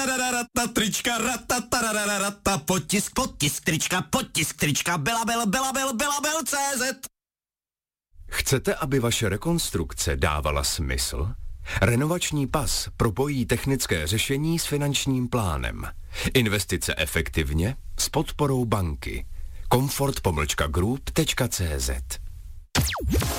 ratatararata, trička, ratatararata, potisk, trička, belabel.cz. Chcete, aby vaše rekonstrukce dávala smysl? Renovační pas propojí technické řešení s finančním plánem. Investice efektivně s podporou banky. Comfort-group.cz